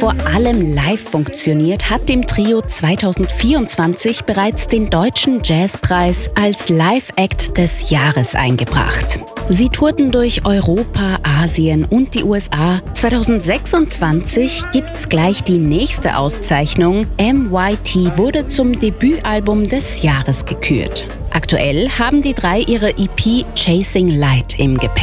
vor allem live funktioniert, hat dem Trio 2024 bereits den Deutschen Jazzpreis als Live-Act des Jahres eingebracht. Sie tourten durch Europa, Asien und die USA. 2026 gibt's gleich die nächste Auszeichnung. MYT wurde zum Debütalbum des Jahres gekürt. Aktuell haben die drei ihre EP Chasing Light im Gepäck.